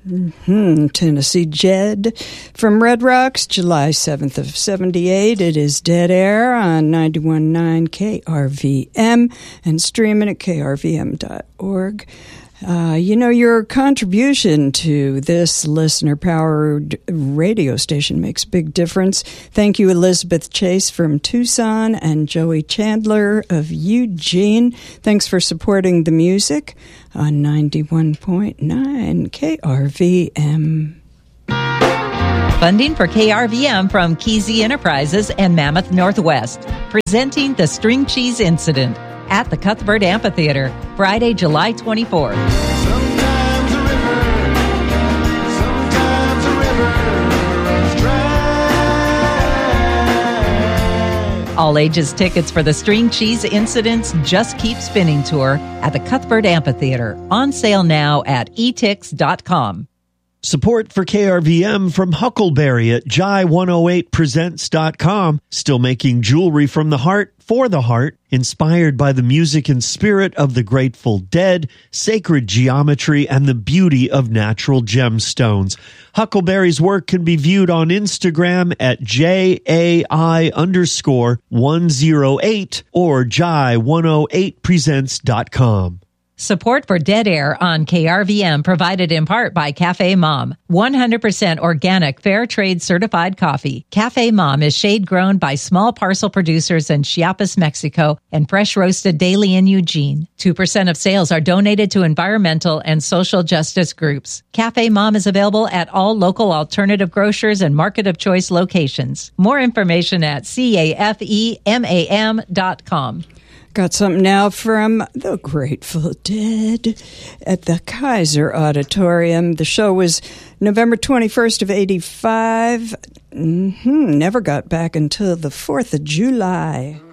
Tennessee Jed from Red Rocks, July 7th of 78. It is Dead Air on 91.9 KRVM and streaming at krvm.org. Your contribution to this listener-powered radio station makes a big difference. Thank you, Elizabeth Chase from Tucson and Joey Chandler of Eugene. Thanks for supporting the music on 91.9 KRVM. Funding for KRVM from Kesey Enterprises and Mammoth Northwest, presenting the String Cheese Incident at the Cuthbert Amphitheater, Friday, July 24th. Sometimes a river runs dry. All ages tickets for the String Cheese Incident's Just Keep Spinning Tour at the Cuthbert Amphitheater. On sale now at etix.com. Support for KRVM from Huckleberry at Jai108presents.com. Still making jewelry from the heart for the heart, inspired by the music and spirit of the Grateful Dead, sacred geometry, and the beauty of natural gemstones. Huckleberry's work can be viewed on Instagram at JAI_108 or Jai108presents.com. Support for Dead Air on KRVM provided in part by Cafe Mom. 100% organic, fair trade certified coffee. Cafe Mom is shade grown by small parcel producers in Chiapas, Mexico, and fresh roasted daily in Eugene. 2% of sales are donated to environmental and social justice groups. Cafe Mom is available at all local alternative grocers and market of choice locations. More information at CAFEMAM.com. Got something now from the Grateful Dead at the Kaiser Auditorium. The show was November 21st of 85. Never got back until the 4th of July.